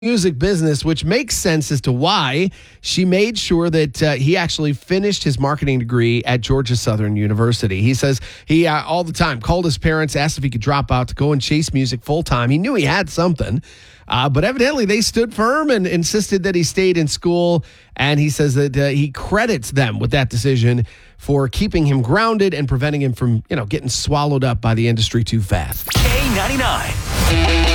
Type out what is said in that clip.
music business, which makes sense as to why she made sure that he actually finished his marketing degree at Georgia Southern University. He says he all the time called his parents, asked if he could drop out to go and chase music full time. He knew he had something, but evidently they stood firm and insisted that he stayed in school. And he says that he credits them with that decision for keeping him grounded and preventing him from, getting swallowed up by the industry too fast. K99.